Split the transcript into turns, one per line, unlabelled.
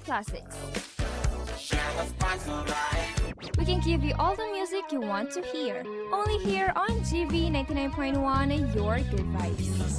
classics.
Share the spice of life.
We can give you all the music you want to hear. Only here on GV 99.1, your good vibes.